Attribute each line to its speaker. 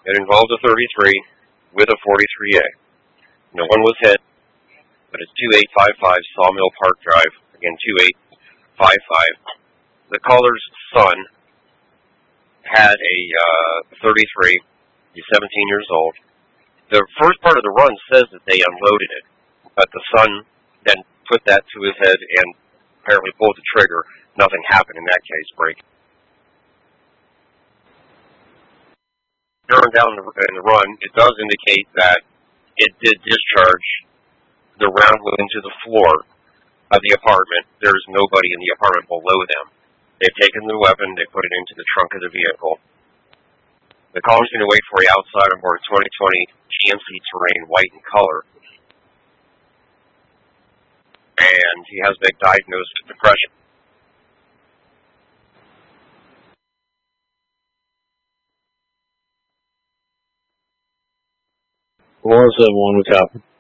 Speaker 1: It involved a 33 with a 43A. No one was hit, but it's 2855 Sawmill Park Drive. Again, 2855. The caller's son had a 33. He's 17 years old. The first part of the run says that they unloaded it, but the son then put that to his head and apparently pulled the trigger. Nothing happened in that case, break. During down in the run, it does indicate that it did discharge the round into the floor of the apartment. There's nobody in the apartment below them. They've taken the weapon, they put it into the trunk of the vehicle. The caller's going to wait for you outside on board 2020 GMC Terrain, white in color. And he has been diagnosed with depression.
Speaker 2: What was that one we copied?